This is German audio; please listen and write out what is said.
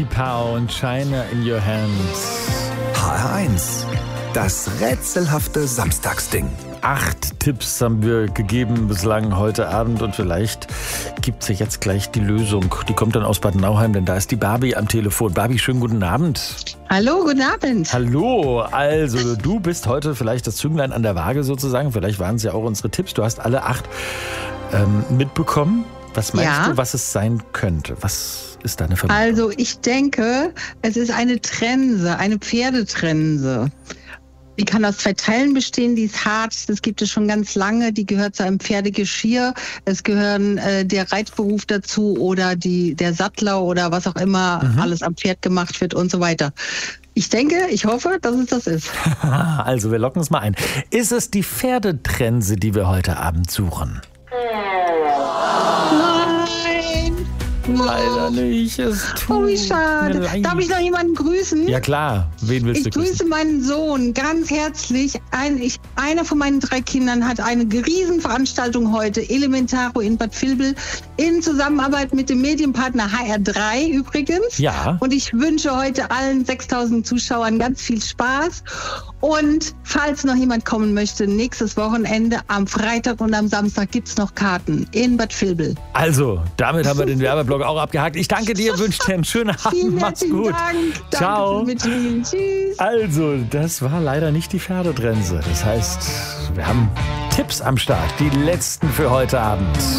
T-Pow und China in Your Hands. HR1, das rätselhafte Samstagsding. 8 Tipps haben wir gegeben bislang heute Abend und vielleicht gibt es ja jetzt gleich die Lösung. Die kommt dann aus Bad Nauheim, denn da ist die Barbie am Telefon. Barbie, schönen guten Abend. Hallo, guten Abend. Hallo, also du bist heute vielleicht das Zünglein an der Waage sozusagen. Vielleicht waren es ja auch unsere Tipps. Du hast alle 8 mitbekommen. Was meinst du, was es sein könnte? Was ist deine Vermutung? Also ich denke, es ist eine Trense, eine Pferdetrense. Die kann aus 2 Teilen bestehen, die ist hart, das gibt es schon ganz lange, die gehört zu einem Pferdegeschirr, es gehören der Reitberuf dazu oder der Sattler oder was auch immer alles am Pferd gemacht wird und so weiter. Ich denke, ich hoffe, dass es das ist. Also wir locken es mal ein. Ist es die Pferdetrense, die wir heute Abend suchen? Nein! Leider nicht. Oh, wie schade. Darf ich noch jemanden grüßen? Ja klar. Wen willst du grüßen? Ich grüße meinen Sohn ganz herzlich. Einer von meinen 3 Kindern hat eine Riesenveranstaltung heute, Elementaro in Bad Vilbel, in Zusammenarbeit mit dem Medienpartner HR3 übrigens. Ja. Und ich wünsche heute allen 6.000 Zuschauern ganz viel Spaß. Und falls noch jemand kommen möchte, nächstes Wochenende am Freitag und am Samstag gibt es noch Karten in Bad Vilbel. Also, damit haben wir den Werbeblock auch abgehakt. Ich danke dir, wünsche dir einen schönen Abend. Mach's gut. Dank. Ciao. Danke für den Tschüss. Also, das war leider nicht die Pferdetrense. Das heißt, wir haben Tipps am Start. Die letzten für heute Abend.